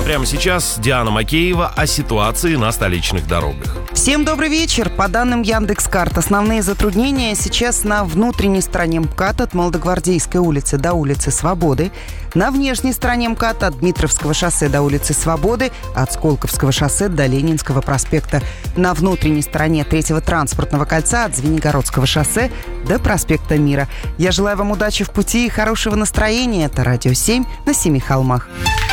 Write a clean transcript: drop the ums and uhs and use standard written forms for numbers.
прямо сейчас Диана Макеева о ситуации на столичных дорогах. Всем добрый вечер. По данным Яндекс.Карт, основные затруднения сейчас на внутренней стороне МКАД от Молодогвардейской улицы до улицы Свободы, на внешней стороне МКАД от Дмитровского шоссе до улицы Свободы, от Сколковского шоссе до Ленинского проспекта, на внутренней стороне третьего транспортного кольца от Звенигородского шоссе до проспекта Мира. Я желаю вам удачи в пути и хорошего настроения. Это Радио 7 на Семи холмах.